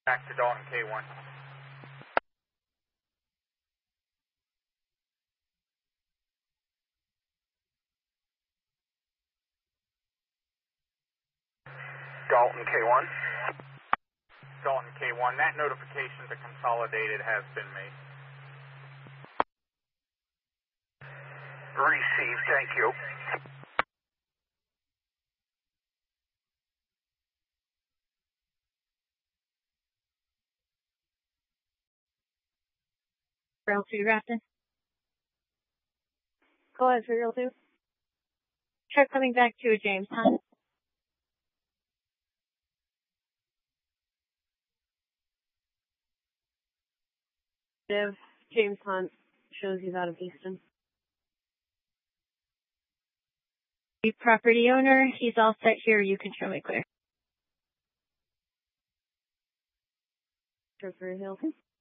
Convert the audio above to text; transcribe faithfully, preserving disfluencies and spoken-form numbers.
Back to Dalton K one. Dalton K one. Dalton K one, that notification to Consolidated has been made. Received, thank you. Rail two, Raptor. Go ahead for Rail two. Try coming back to James Hunt. James Hunt shows he's out of Easton. The property owner, he's all set here. You can show me clear. For Hill.